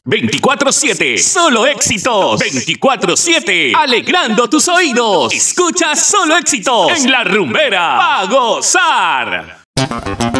24/7, solo éxitos. 24/7, alegrando tus oídos. Escucha solo éxitos en La Rumbera. ¡A gozar!